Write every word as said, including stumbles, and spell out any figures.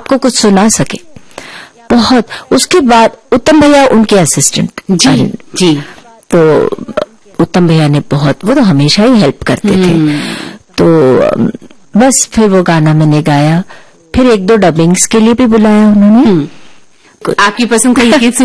आपको कुछ सुना सके। बहुत, उसके बाद उत्तम भैया उनके असिस्टेंट जी जी, तो उत्तम भैया ने बहुत, वो तो हमेशा ही हेल्प करते थे। तो बस फिर वो गाना मैंने गाया, फिर एक दो डबिंग्स के लिए भी बुलाया उन्होंने। आपकी पसंद का एक गीत